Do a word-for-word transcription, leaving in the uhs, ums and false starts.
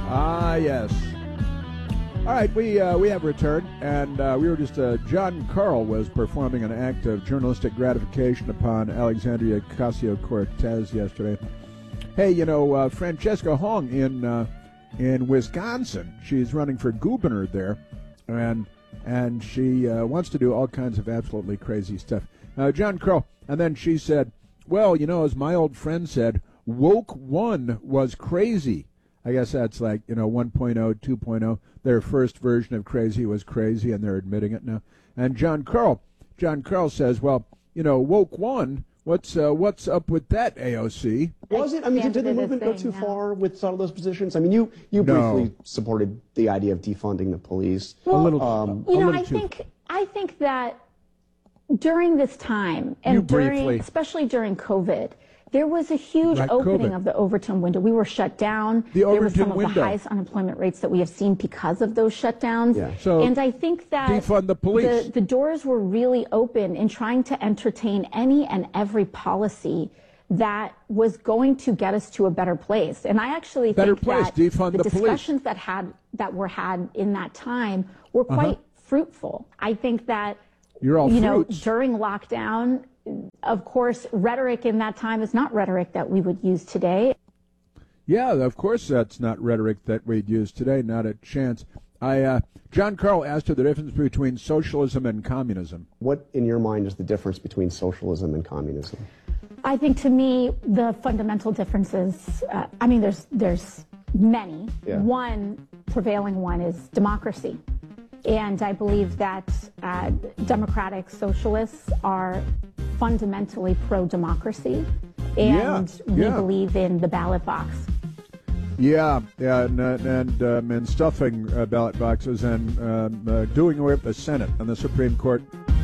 Ah, yes. All right, we uh, we have returned, and uh, we were just, uh, John Carl was performing an act of journalistic gratification upon Alexandria Ocasio-Cortez yesterday. Hey, you know, uh, Francesca Hong in uh, in Wisconsin, she's running for governor there, and and she uh, wants to do all kinds of absolutely crazy stuff. Uh, John Carl, and then she said, well, you know, as my old friend said, woke one was crazy. I guess that's like, you know, one point oh, two point oh. Their first version of crazy was crazy, and they're admitting it now. And John Carl, John Carl says, well, you know, woke one, what's uh, what's up with that, A O C? Was it? I mean, did, did the movement go too far with some of those positions? I mean, you, you No. briefly supported the idea of defunding the police. Well, a little, um, you a know, little I too. think I think that during this time, and You during, briefly. especially during COVID, there was a huge Right, opening COVID. of the Overton window. We were shut down. The there were Overton some of window. the highest unemployment rates that we have seen because of those shutdowns. Yeah. So, and I think that defund the police. The, the doors were really open in trying to entertain any and every policy that was going to get us to a better place. And I actually Better think place, that defund the the police. discussions that had that were had in that time were Uh-huh. quite fruitful. I think that You're all you know fruits. during lockdown, of course, rhetoric in that time is not rhetoric that we would use today. Yeah, of course that's not rhetoric that we'd use today, not a chance. I uh, John Carl asked her the difference between socialism and communism. What, in your mind, is the difference between socialism and communism? I think to me the fundamental differences. Uh, I mean, there's there's many. Yeah. One prevailing one is democracy, and I believe that uh, democratic socialists are fundamentally pro-democracy, and Yeah, we yeah. believe in the ballot box. Yeah, yeah, and uh, and, um, and stuffing uh, ballot boxes and um, uh, doing away with the Senate and the Supreme Court.